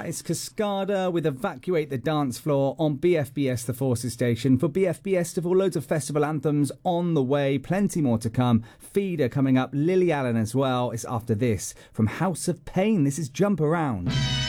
that, it's Cascada with Evacuate the Dance Floor on BFBS, the Forces station. For BFBS, loads of festival anthems on the way, plenty more to come. Feeder coming up, Lily Allen as well. It's after this from House of Pain. This is Jump Around.